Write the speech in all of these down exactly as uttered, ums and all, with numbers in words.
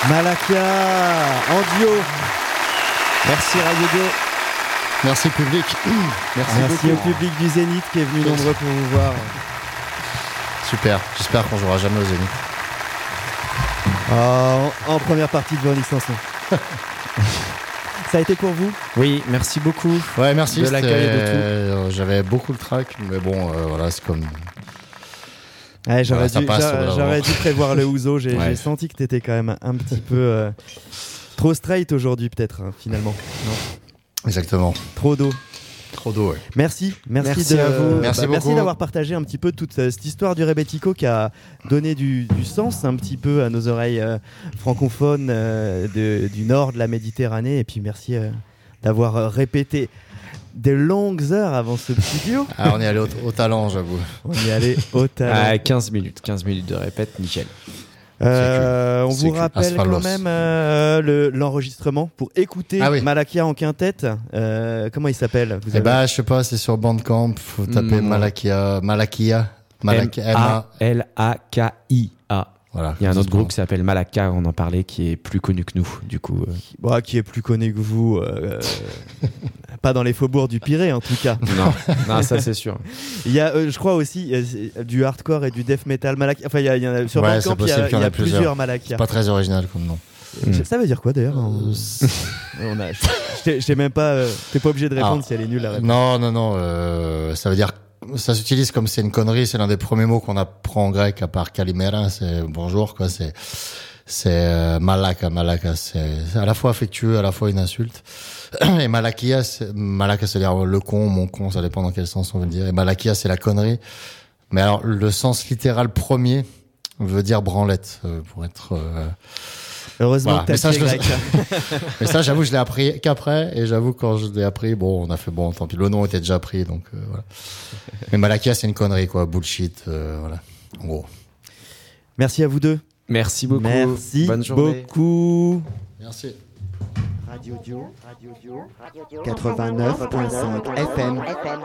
Malakia en duo. Merci Radio deux. Merci public. Merci, Merci au public du Zénith qui est venu nombreux pour vous voir. Super, j'espère qu'on jouera jamais au Zénith. Oh, en, en première partie de Véronique Sanson. Ça a été pour vous ? Oui, merci beaucoup. Ouais, merci. De l'accueil et de tout. Euh, j'avais beaucoup le trac, mais bon, euh, voilà, c'est comme. Ouais, j'aurais, voilà, dû, passe, j'aurais, j'aurais dû prévoir le ouzo. J'ai, ouais. j'ai senti que t'étais quand même un petit peu euh, trop straight aujourd'hui, peut-être, hein, finalement. Non ? Exactement. Trop d'eau. Trop d'eau, ouais. Merci, merci, merci de, à vous. Merci bah, beaucoup. merci d'avoir partagé un petit peu toute euh, cette histoire du Rebetiko qui a donné du, du sens un petit peu à nos oreilles euh, francophones euh, de, du nord de la Méditerranée. Et puis merci euh, d'avoir euh, répété des longues heures avant ce petit duo. Ah, on est allé au, au talent, j'avoue. On est allé au talent. Ah, quinze minutes, quinze minutes de répète, nickel. Euh, on C'est vous que rappelle Asphalos. quand même euh, le, l'enregistrement pour écouter Ah oui. Malakia en quintette. Euh, comment il s'appelle ? Vous Eh avez- bah, je sais pas, c'est sur Bandcamp. Faut taper Mm. Malakia. Malakia. Malakia. M A. M A L A K I A. Voilà. Il y a un autre Exactement. groupe qui s'appelle Malaka, on en parlait, qui est plus connu que nous, du coup. euh. Bon, qui est plus connu que vous, euh, pas dans les faubourgs du Pirée en tout cas. Non, non, ça c'est sûr. Il y a, euh, je crois aussi, euh, du hardcore et du death metal Malakia. Enfin, il y, a- il y en a sur Ouais, Bandcamp, c'est il y a, possible qu'il y en il y a a plusieurs. plusieurs Malakia. C'est pas très original comme nom. Euh, Ça veut dire quoi d'ailleurs en- On a, je je t'ai- je t'ai même pas, euh, t'es pas obligé de répondre Ah. si elle est nulle la réponse. Non, non, non. Euh, ça veut dire. Ça s'utilise comme c'est une connerie. C'est l'un des premiers mots qu'on apprend en grec à part kalimera. C'est bonjour, quoi. C'est. C'est euh, malaka, malaka. C'est, c'est à la fois affectueux, à la fois une insulte. Et malakia, c'est, malaka, c'est-à-dire le con, mon con, ça dépend dans quel sens on veut le dire. Et malakia, c'est la connerie. Mais alors, le sens littéral premier veut dire branlette, euh, pour être. Euh... Heureusement Voilà. que Mais t'as ça, fait je le- grec. Mais ça, j'avoue, je l'ai appris qu'après. Et j'avoue, quand je l'ai appris, bon, on a fait bon, tant pis. Le nom était déjà pris, donc euh, voilà. Mais malakia, c'est une connerie, quoi. Bullshit, euh, voilà. En gros. Merci à vous deux. Merci beaucoup. Merci Bonne journée. beaucoup. Merci. Radio Dio, quatre-vingt-neuf virgule cinq F M.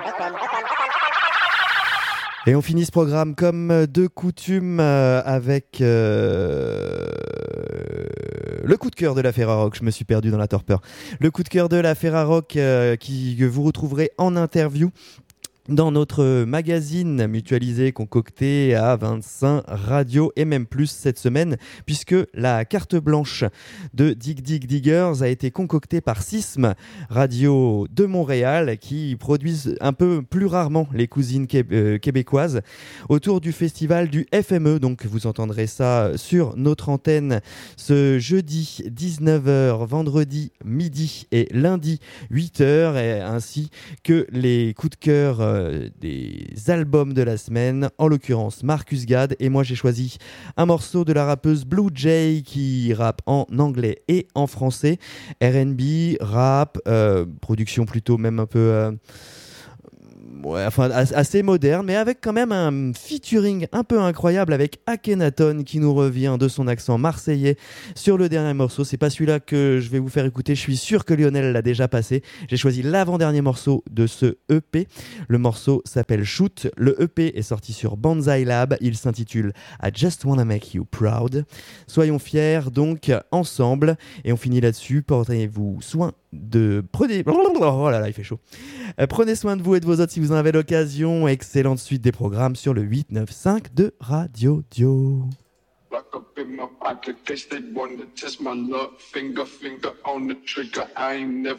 Et on finit ce programme comme de coutume euh, avec euh, le coup de cœur de la Ferrarock. Je me suis perdu dans la torpeur. Le coup de cœur de la Ferrarock euh, qui, que vous retrouverez en interview dans notre magazine mutualisé concocté à vingt-cinq radios et même plus cette semaine, puisque la carte blanche de Dig Dig Diggers a été concoctée par Sism Radio de Montréal, qui produisent un peu plus rarement les cousines qué- euh, québécoises autour du festival du F M E. Donc vous entendrez ça sur notre antenne ce jeudi dix-neuf heures, vendredi midi et lundi huit heures, et ainsi que les coups de cœur euh, des albums de la semaine, en l'occurrence Marcus Gad. Et moi j'ai choisi un morceau de la rappeuse Blue Jay qui rappe en anglais et en français, R and B, rap, euh, production plutôt même un peu euh, ouais, enfin as- assez moderne, mais avec quand même un featuring un peu incroyable avec Akhenaton qui nous revient de son accent marseillais sur le dernier morceau. C'est pas celui-là que je vais vous faire écouter, je suis sûr que Lionel l'a déjà passé. J'ai choisi l'avant-dernier morceau de ce E P. Le morceau s'appelle Shoot. Le E P est sorti sur Banzai Lab. Il s'intitule I Just Wanna Make You Proud. Soyons fiers donc ensemble, et on finit là-dessus. Portez-vous soin de... Prenez... Oh là là, il fait chaud. Euh, prenez soin de vous et de vos autres si vous en avez l'occasion. Excellente suite des programmes sur le huit neuf cinq de Radio Dio. Lock up in my pocket, case they wanna test my luck. Finger, finger on the trigger, I ain't never